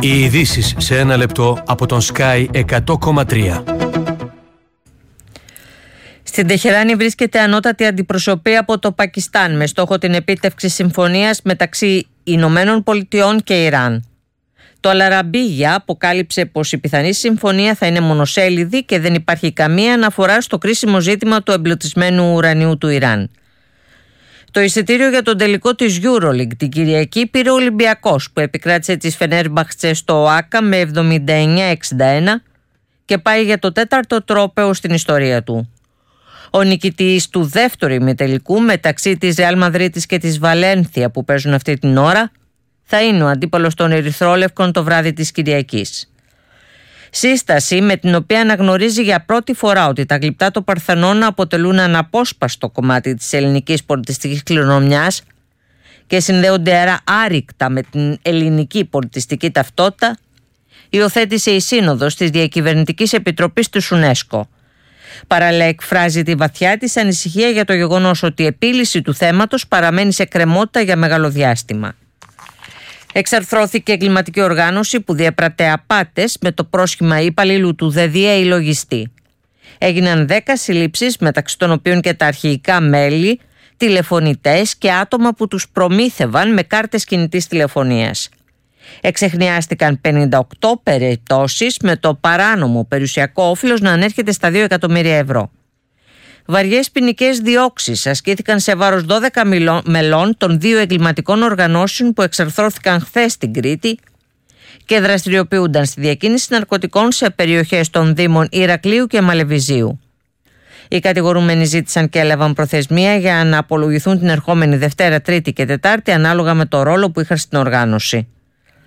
Οι ειδήσεις σε ένα λεπτό από τον Sky 100,3. Στην Τεχεράνη βρίσκεται ανώτατη αντιπροσωπεία από το Πακιστάν με στόχο την επίτευξη συμφωνίας μεταξύ Ηνωμένων Πολιτειών και Ιράν. Το Αλαραμπίγια αποκάλυψε πως η πιθανή συμφωνία θα είναι μονοσέλιδη και δεν υπάρχει καμία αναφορά στο κρίσιμο ζήτημα του εμπλουτισμένου ουρανίου του Ιράν. Το εισιτήριο για τον τελικό της EuroLeague την Κυριακή πήρε ο Ολυμπιακός, που επικράτησε της Φενέρμπαχτσε στο ΟΑΚΑ με 79-61 και πάει για το τέταρτο τρόπαιο στην ιστορία του. Ο νικητής του δεύτερου ημιτελικού μεταξύ της Ρεάλ Μαδρίτης και της Βαλένθια που παίζουν αυτή την ώρα θα είναι ο αντίπαλος των Ερυθρόλευκων το βράδυ της Κυριακής. Σύσταση με την οποία αναγνωρίζει για πρώτη φορά ότι τα γλυπτά των Παρθενών αποτελούν αναπόσπαστο κομμάτι της ελληνικής πολιτιστικής κληρονομιάς και συνδέονται άρα άρρηκτα με την ελληνική πολιτιστική ταυτότητα, υιοθέτησε η Σύνοδος της Διακυβερνητικής Επιτροπής του UNESCO. Παράλληλα εκφράζει τη βαθιά της ανησυχία για το γεγονός ότι η επίλυση του θέματος παραμένει σε κρεμότητα για μεγάλο διάστημα. Εξαρθρώθηκε εγκληματική οργάνωση που διέπρατε απάτες με το πρόσχημα υπαλλήλου του ΔΔΕ ή λογιστή. Έγιναν 10 συλλήψεις, μεταξύ των οποίων και τα αρχαιικά μέλη, τηλεφωνητές και άτομα που τους προμήθευαν με κάρτες κινητής τηλεφωνίας. Εξεχνιάστηκαν 58 περιπτώσεις με το παράνομο περιουσιακό όφελος να ανέρχεται στα 2 εκατομμύρια ευρώ. Βαριές ποινικές διώξεις ασκήθηκαν σε βάρος 12 μελών των 2 εγκληματικών οργανώσεων που εξαρθρώθηκαν χθες στην Κρήτη και δραστηριοποιούνταν στη διακίνηση ναρκωτικών σε περιοχές των δήμων Ηρακλείου και Μαλεβιζίου. Οι κατηγορούμενοι ζήτησαν και έλαβαν προθεσμία για να απολογηθούν την ερχόμενη Δευτέρα, Τρίτη και Τετάρτη ανάλογα με το ρόλο που είχαν στην οργάνωση.